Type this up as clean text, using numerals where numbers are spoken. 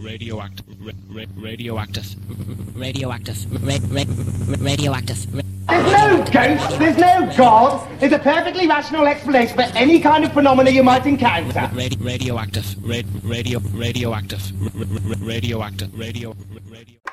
radioactive, There's no ghost, there's no God. There's a perfectly rational explanation for any kind of phenomena you might encounter. radioactive, radio.